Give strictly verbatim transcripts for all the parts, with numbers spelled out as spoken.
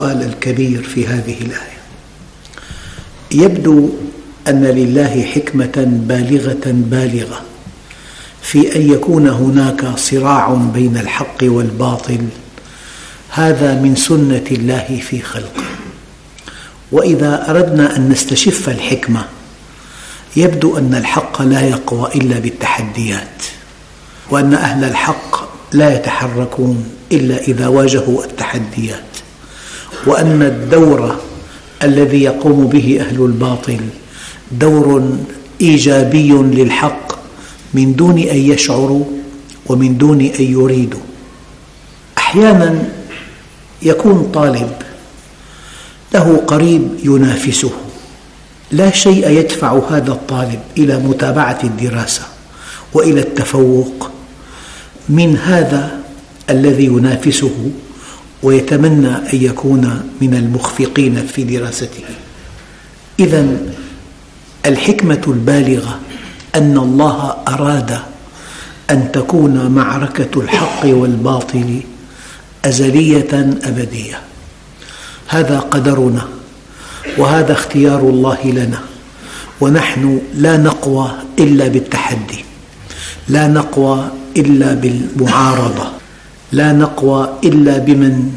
السؤال الكبير في هذه الآية. يبدو أن لله حكمة بالغة بالغة في أن يكون هناك صراع بين الحق والباطل، هذا من سنة الله في خلقه. وإذا أردنا أن نستشف الحكمة، يبدو أن الحق لا يقوى إلا بالتحديات، وأن أهل الحق لا يتحركون إلا إذا واجهوا التحديات، وأن الدور الذي يقوم به أهل الباطل دور إيجابي للحق من دون أن يشعروا ومن دون أن يريدوا. أحيانا يكون طالب له قريب ينافسه، لا شيء يدفع هذا الطالب إلى متابعة الدراسة وإلى التفوق من هذا الذي ينافسه ويتمنى أن يكون من المخفقين في دراسته. إذن الحكمة البالغة أن الله أراد أن تكون معركة الحق والباطل أزلية أبدية. هذا قدرنا وهذا اختيار الله لنا، ونحن لا نقوى إلا بالتحدي، لا نقوى إلا بالمعارضة، لا نقوى إلا بمن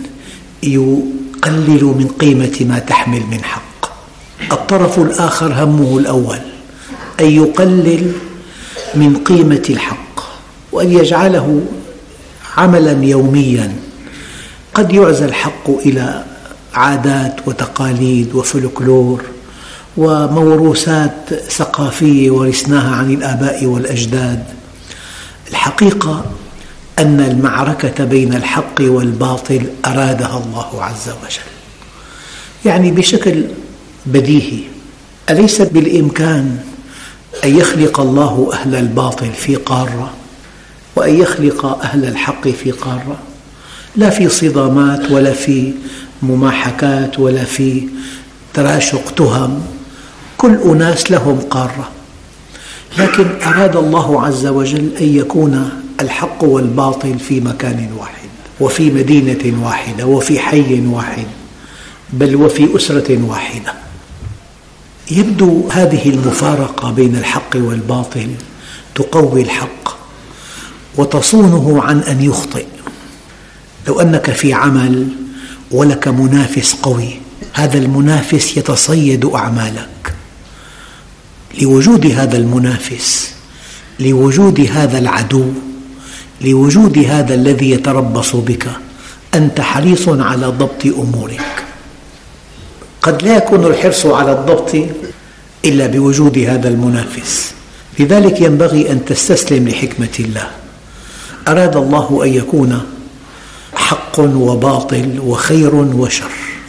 يقلل من قيمة ما تحمل من حق. الطرف الآخر همه الأول أن يقلل من قيمة الحق وأن يجعله عملا يوميا. قد يعزى الحق إلى عادات وتقاليد وفلكلور وموروثات ثقافية ورثناها عن الآباء والأجداد. الحقيقة أن المعركة بين الحق والباطل أرادها الله عز وجل، يعني بشكل بديهي. أليس بالإمكان أن يخلق الله أهل الباطل في قارة وأن يخلق أهل الحق في قارة؟ لا في صدامات ولا في مماحكات ولا في تراشق تهم، كل أناس لهم قارة، لكن أراد الله عز وجل أن يكون الحق والباطل في مكان واحد وفي مدينة واحدة وفي حي واحد، بل وفي أسرة واحدة. يبدو هذه المفارقة بين الحق والباطل تقوي الحق وتصونه عن أن يخطئ. لو أنك في عمل ولك منافس قوي، هذا المنافس يتصيد أعمالك. لوجود هذا المنافس، لوجود هذا العدو، لوجود هذا الذي يتربص بك، أنت حريص على ضبط أمورك. قد لا يكون الحرص على الضبط إلا بوجود هذا المنافس. لذلك ينبغي أن تستسلم لحكمة الله. أراد الله أن يكون حق وباطل وخير وشر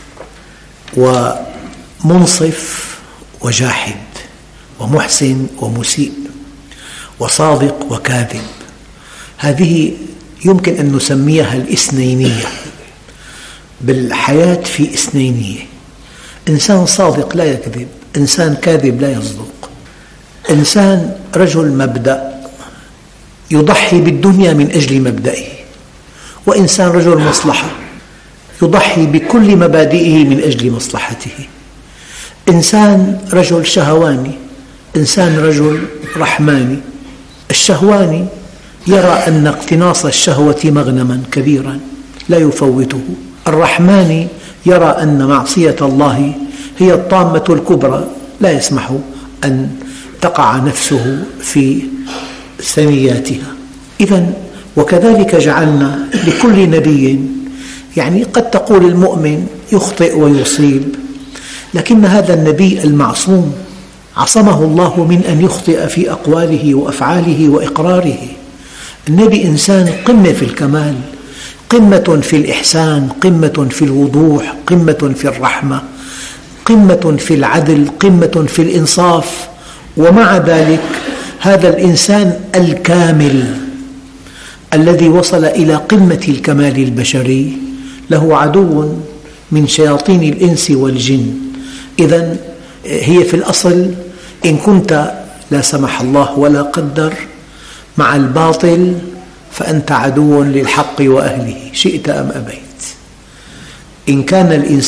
ومنصف وجاحد ومحسن ومسيء وصادق وكاذب. هذه يمكن أن نسميها الإثنينية. بالحياة في إثنينية، إنسان صادق لا يكذب، إنسان كاذب لا يصدق، إنسان رجل مبدأ يضحي بالدنيا من أجل مبدئه، وإنسان رجل مصلحة يضحي بكل مبادئه من أجل مصلحته. إنسان رجل شهواني، إنسان رجل رحماني. الشهواني يرى أن اقتناص الشهوة مغنما كبيرا لا يفوته. الرحماني يرى أن معصية الله هي الطامة الكبرى، لا يسمح أن تقع نفسه في ثنياتها. إذن وكذلك جعلنا لكل نبي، يعني قد تقول المؤمن يخطئ ويصيب، لكن هذا النبي المعصوم عصمه الله من أن يخطئ في أقواله وأفعاله وإقراره. النبي إنسان قمة في الكمال، قمة في الإحسان، قمة في الوضوح، قمة في الرحمة، قمة في العدل، قمة في الإنصاف. ومع ذلك هذا الإنسان الكامل الذي وصل إلى قمة الكمال البشري له عدو من شياطين الإنس والجن. إذن هي في الأصل، إن كنت لا سمح الله ولا قدر مع الباطل فأنت عدو للحق وأهله، شئت أم أبيت. إن كان الإنسان